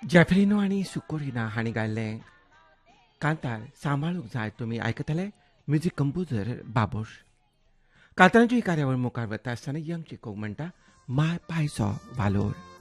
जॅफलिनो आणि सुकोरिना हांणी गायल्लें कांतार सांबाळूंक जाय तुमी आयकतले म्युझिक कंपोजर बाबोश. कांतारांची ही कार्यावळ मुखार वता आसतना यंग चिकोक म्हणटा माय पायसो वालोर.